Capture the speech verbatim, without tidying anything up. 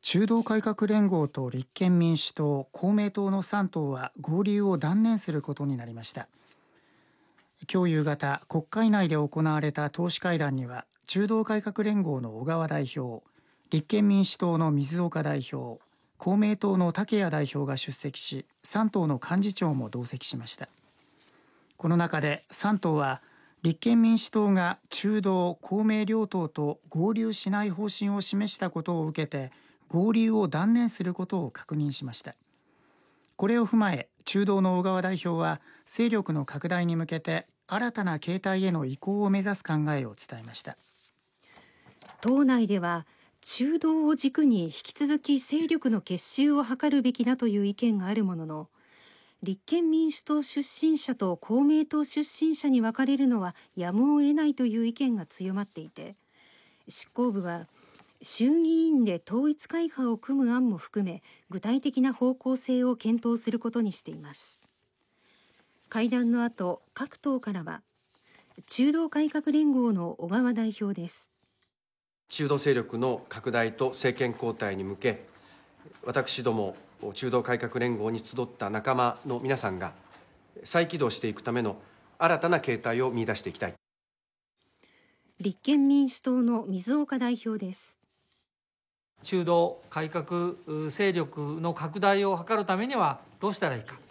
中道改革連合と立憲民主党、公明党のさん党は合流を断念することになりました。今日夕方、国会内で行われた党首会談には、中道改革連合の小川代表、立憲民主党の水岡代表、公明党の竹谷代表が出席し、さん党の幹事長も同席しました。この中でさん党は、立憲民主党が中道、公明両党と合流しない方針を示したことを受けて、合流を断念することを確認しました。これを踏まえ、中道の小川代表は勢力の拡大に向けて新たな形態への移行を目指す考えを伝えました。 党内では中道を軸に引き続き勢力の結集を図るべきだという意見があるものの、立憲民主党出身者と公明党出身者に分かれるのはやむを得ないという意見が強まっていて、執行部は衆議院で統一会派を組む案も含め具体的な方向性を検討することにしています。会談の後、各党からは中道改革連合の小川代表です。 中道勢力の拡大と政権交代に向け、私ども中道改革連合に集った仲間の皆さんが再起動していくための新たな形態を見出していきたい。 立憲民主党の水岡代表です。 中道改革勢力の拡大を図るためにはどうしたらいいか、